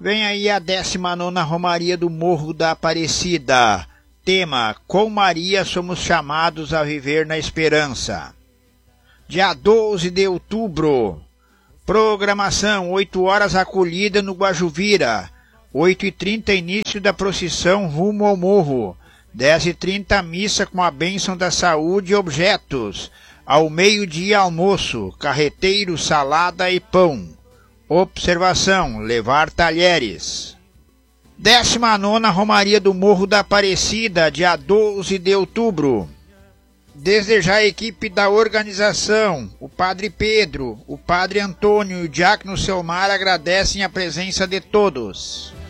Vem aí a 19ª Romaria do Morro da Aparecida. Tema: com Maria somos chamados a viver na esperança. Dia 12 de outubro. Programação: 8 horas acolhida no Guajuvira. 8h30 início da procissão rumo ao morro. 10h30 missa com a bênção da saúde e objetos. Ao meio-dia almoço, carreteiro, salada e pão. Observação: levar talheres. 19ª Romaria do Morro da Aparecida, dia 12 de outubro. Desde já a equipe da organização, o Padre Pedro, o Padre Antônio e o Diácono Selmar agradecem a presença de todos.